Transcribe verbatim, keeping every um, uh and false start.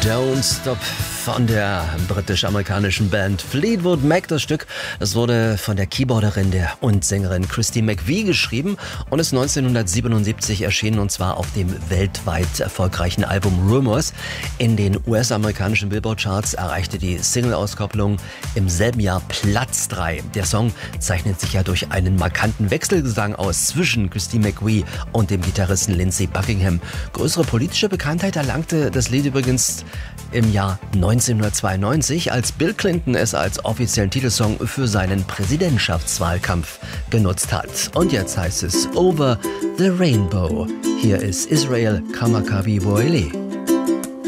Don't Stop von der britisch-amerikanischen Band Fleetwood Mac. Das Stück, das wurde von der Keyboarderin der und Sängerin Christy McVie geschrieben und ist neunzehnhundertsiebenundsiebzig erschienen, und zwar auf dem weltweit erfolgreichen Album Rumors. In den U S-amerikanischen Billboard-Charts erreichte die Single-Auskopplung im selben Jahr Platz drei. Der Song zeichnet sich ja durch einen markanten Wechselgesang aus zwischen Christy McVie und dem Gitarristen Lindsey Buckingham. Größere politische Bekanntheit erlangte das Lied übrigens im Jahr neunzehnhundertzweiundneunzig, als Bill Clinton es als offiziellen Titelsong für seinen Präsidentschaftswahlkampf genutzt hat. Und jetzt heißt es Over the Rainbow. Hier ist Israel Kamakawi Boeli.